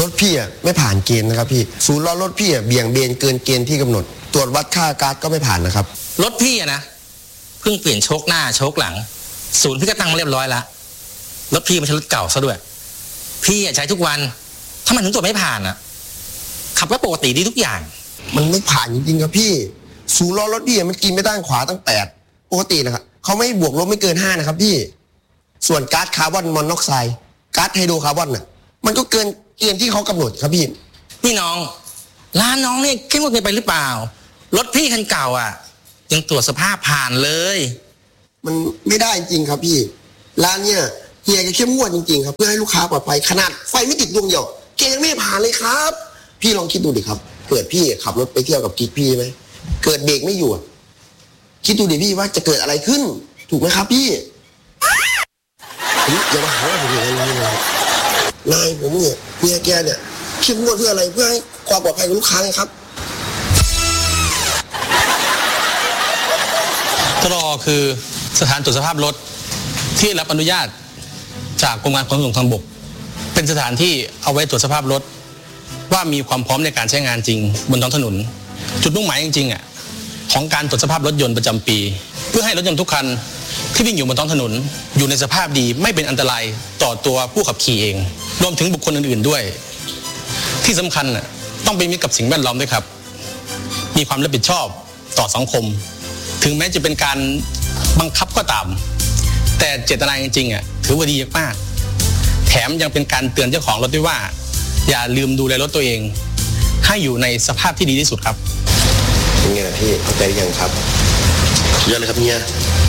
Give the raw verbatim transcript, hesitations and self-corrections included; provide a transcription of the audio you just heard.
รถพี่อ่ะไม่ผ่านเกณฑ์นะครับพี่ศูนย์ล้อรถพี่อ่ะเบี่ยงเบนเกินเกณฑ์ที่กำหนดตรวจวัดค่าก๊าซก็ไม่ผ่านนะครับรถพี่อะนะเพิ่งเปลี่ยนโชคหน้าโชคหลังศูนย์พี่ก็ตั้งมาเรียบร้อยละรถพี่มันใช้รถเก่าซะด้วยพี่ใช้ทุกวันทำไมถึงตรวจไม่ผ่านอ่ะขับก็ปกติดีทุกอย่างมันไม่ผ่านจริงๆครับพี่ศูนย์ล้อรถพี่มันกินไม่ด้านขวาตั้งแปดปกตินะครับเขาไม่บวกลบไม่เกินห้านะครับพี่ส่วนก๊าซคาร์บอนมอนอกไซด์ก๊าซไฮโดรคาร์บอนน่ะมันก็เกินเกณฑ์ที่เขากำหนดครับพี่พี่น้องร้านน้องเนี่ยเข้มงวดเกินไปหรือเปล่ารถพี่คันเก่าอ่ะยังตรวจสภาพผ่านเลยมันไม่ได้จริงครับพี่ร้านเนี่ยเฮียแกเข้มงวดจริงๆครับเพื่อให้ลูกค้าปลอดภัยขนาดไฟไม่ติดดวงเดียวแกยังไม่ผ่านเลยครับพี่ลองคิดดูดิครับเกิดพี่ขับรถไปเที่ยวกับกิ๊กพี่ไหมเกิดเบรกไม่อยู่คิดดูดิพี่ว่าจะเกิดอะไรขึ้นถูกไหมครับพี่อย่ามาหาว่าผมอย่างนี้เลยนายผมเนี่ยเมียแกเนี่ยเข้มงวดเพื่ออะไรเพื่อให้ความปลอดภัยของลูกค้าไงครับตร.คือสถานตรวจสภาพรถที่รับอนุญาตจากกรมการขนส่งทางบกเป็นสถานที่เอาไว้ตรวจสภาพรถว่ามีความพร้อมในการใช้งานจริงบนท้องถนนจุดมุ่งหมายจริงๆอ่ะของการตรวจสภาพรถยนต์ประจำปีเพื่อให้รถยนต์ทุกคันที่วิ่งอยู่บนท้องถนนอยู่ในสภาพดีไม่เป็นอันตรายต่อตัวผู้ขับขี่เองรวมถึงบุคคลอื่นๆด้วยที่สำคัญอ่ะต้องเป็นมิตรกับสิ่งแวดล้อมด้วยครับมีความรับผิดชอบต่อสังคมถึงแม้จะเป็นการบังคับก็ตามแต่เจตนาจริงๆอ่ะถือว่าดีมากแถมยังเป็นการเตือนเจ้าของรถด้วยว่าอย่าลืมดูแลรถตัวเองให้อยู่ในสภาพที่ดีที่สุดครับเป็นไงล่ะพี่เข้าใจยังครับเยอะเลยครับเมีย